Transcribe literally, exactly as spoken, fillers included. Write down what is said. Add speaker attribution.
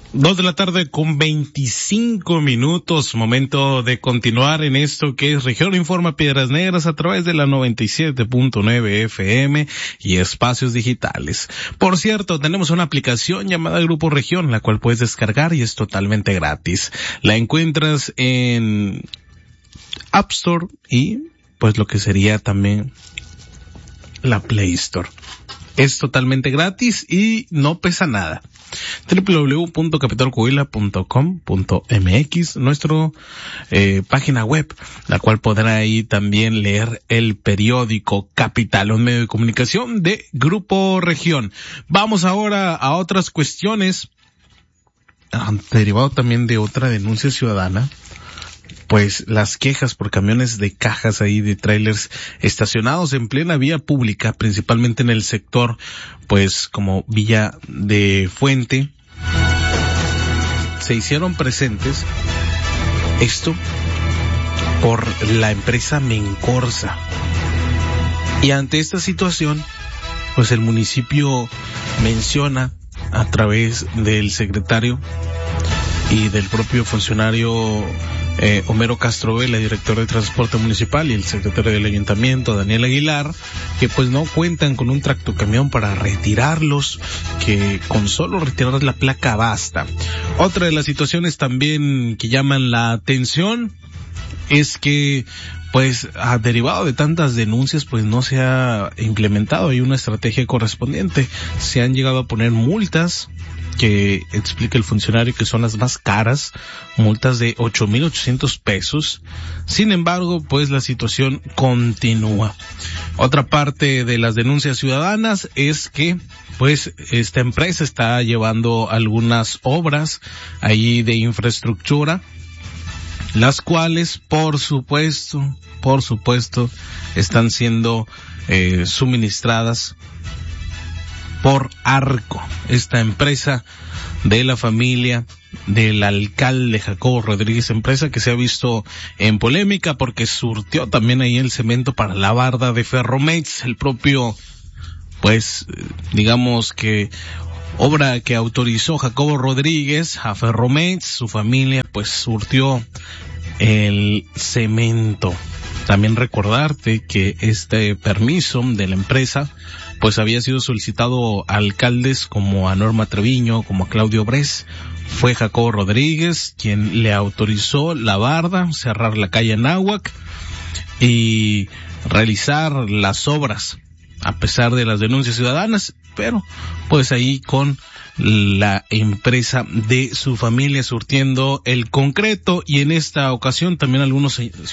Speaker 1: Dos de la tarde con veinticinco minutos, momento de continuar en esto que es Región Informa Piedras Negras a través de la noventa y siete punto nueve F M y espacios digitales. Por cierto, tenemos una aplicación llamada Grupo Región, la cual puedes descargar y es totalmente gratis. La encuentras en App Store y pues lo que sería también la Play Store. Es totalmente gratis y no pesa nada. doble u doble u doble u punto capital coahuila punto com punto m x, nuestra eh, página web, la cual podrá ahí también leer el periódico Capital, un medio de comunicación de Grupo Región. Vamos ahora a otras cuestiones, ah, derivado también de otra denuncia ciudadana. Pues las quejas por camiones de cajas ahí de trailers estacionados en plena vía pública, principalmente en el sector, pues como Villa de Fuente, se hicieron presentes. Esto por la empresa Mencorza. Y ante esta situación, pues el municipio menciona a través del secretario y del propio funcionario Eh, Homero Castro Vela, director de Transporte Municipal, y el secretario del Ayuntamiento, Daniel Aguilar, que pues no cuentan con un tractocamión para retirarlos, que con solo retirar la placa basta. Otra de las situaciones también que llaman la atención es que pues a derivado de tantas denuncias pues no se ha implementado ahí una estrategia correspondiente. Se han llegado a poner multas que explica el funcionario que son las más caras, multas de ocho mil ochocientos pesos. Sin embargo, pues la situación continúa. Otra parte de las denuncias ciudadanas es que pues esta empresa está llevando algunas obras ahí de infraestructura, las cuales por supuesto, por supuesto, están siendo eh, suministradas por Arco, esta empresa de la familia del alcalde Jacobo Rodríguez, empresa que se ha visto en polémica porque surtió también ahí el cemento para la barda de Ferromex, el propio, pues, digamos que obra que autorizó Jacobo Rodríguez a Ferromex, su familia pues surtió el cemento. También recordarte que este permiso de la empresa pues había sido solicitado a alcaldes como a Norma Treviño, como a Claudio Bres. Fue Jacobo Rodríguez quien le autorizó la barda, cerrar la calle Anáhuac y realizar las obras, a pesar de las denuncias ciudadanas, pero pues ahí con la empresa de su familia surtiendo el concreto. Y en esta ocasión también algunos